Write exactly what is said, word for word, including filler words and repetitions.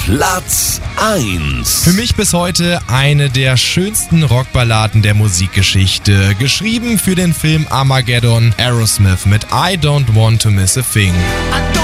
Platz eins. Für mich bis heute eine der schönsten Rockballaden der Musikgeschichte. Geschrieben für den Film Armageddon, Aerosmith mit I Don't Want to Miss a Thing.